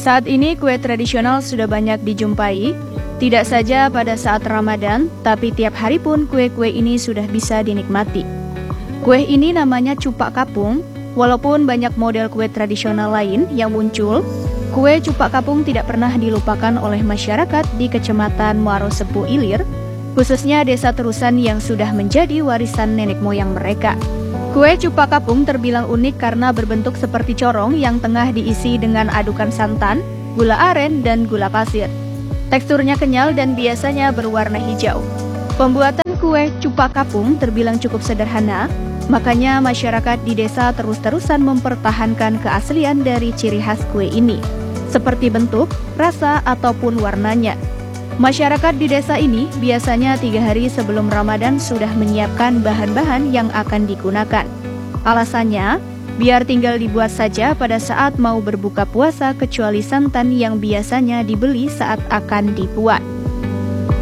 Saat ini kue tradisional sudah banyak dijumpai, tidak saja pada saat Ramadan, tapi tiap hari pun kue-kue ini sudah bisa dinikmati. Kue ini namanya cupak kapung, walaupun banyak model kue tradisional lain yang muncul, kue cupak kapung tidak pernah dilupakan oleh masyarakat di Kecamatan Muaro Sepu Ilir, khususnya Desa Terusan yang sudah menjadi warisan nenek moyang mereka. Kue cupak kapung terbilang unik karena berbentuk seperti corong yang tengah diisi dengan adukan santan, gula aren, dan gula pasir. Teksturnya kenyal dan biasanya berwarna hijau. Pembuatan kue cupak kapung terbilang cukup sederhana, makanya masyarakat di desa terus-terusan mempertahankan keaslian dari ciri khas kue ini, seperti bentuk, rasa, ataupun warnanya. Masyarakat di desa ini biasanya 3 hari sebelum Ramadan sudah menyiapkan bahan-bahan yang akan digunakan. Alasannya, biar tinggal dibuat saja pada saat mau berbuka puasa kecuali santan yang biasanya dibeli saat akan dibuat.